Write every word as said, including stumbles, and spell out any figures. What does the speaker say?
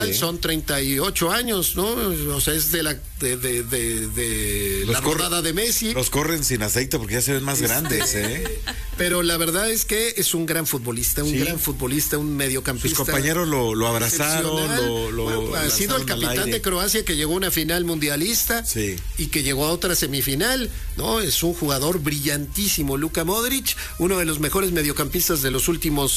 Sí. Son treinta y ocho años, ¿no? O sea, es de la de, de, de, de la rodada de Messi. Los corren sin aceite porque ya se ven más este, grandes, ¿eh? Pero la verdad es que es un gran futbolista, un sí. gran futbolista, un mediocampista. Sus compañeros lo, lo abrazaron, lo, lo bueno, ha sido el capitán de Croacia que llegó a una final mundialista sí. y que llegó a otra semifinal, ¿no? Es un jugador brillantísimo, Luka Modric, uno de los mejores mediocampistas de los últimos